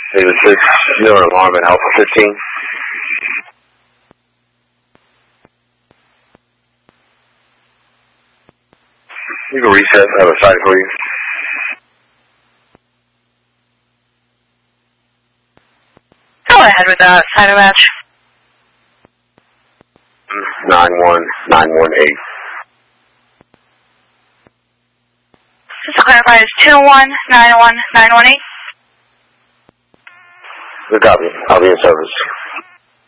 David 6, Miller alarm at Alpha 15. You can reset. I have a site for you. Go ahead with that side of match. 91918. Just to clarify, it's 2191918. Good copy. I'll be in service.